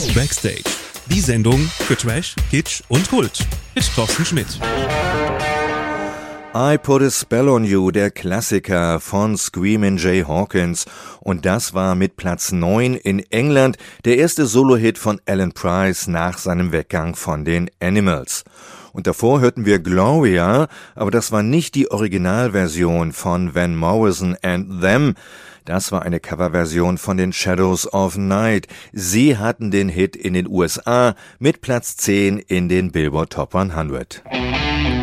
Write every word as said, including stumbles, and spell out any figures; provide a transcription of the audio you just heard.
Backstage. Die Sendung für Trash, Kitsch und Kult mit Thorsten Schmidt. I Put a Spell on You, der Klassiker von Screamin' Jay Hawkins. Und das war mit Platz neun in England der erste Solo-Hit von Alan Price nach seinem Weggang von den Animals. Und davor hörten wir Gloria, aber das war nicht die Originalversion von Van Morrison and Them. Das war eine Coverversion von den Shadows of Night. Sie hatten den Hit in den U S A mit Platz zehn in den Billboard Top hundert.